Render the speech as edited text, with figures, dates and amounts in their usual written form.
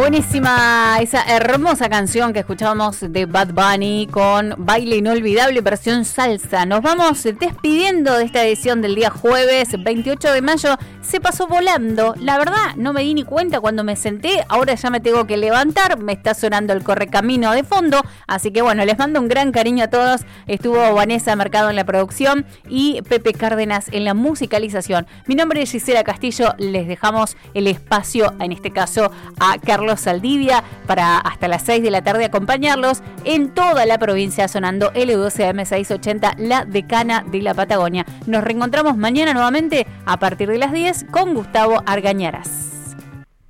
Buenísima esa hermosa canción que escuchábamos de Bad Bunny con Baile Inolvidable versión salsa. Nos vamos despidiendo de esta edición del día jueves 28 de mayo. Se pasó volando. La verdad, no me di ni cuenta cuando me senté. Ahora ya me tengo que levantar. Me está sonando el correcamino de fondo. Así que bueno, les mando un gran cariño a todos. Estuvo Vanessa Mercado en la producción y Pepe Cárdenas en la musicalización. Mi nombre es Gisela Castillo. Les dejamos el espacio, en este caso, a Carlos Saldivia para hasta las 6 de la tarde acompañarlos en toda la provincia sonando LU12AM 680, la decana de la Patagonia. Nos reencontramos mañana nuevamente a partir de las 10 con Gustavo Argañarás.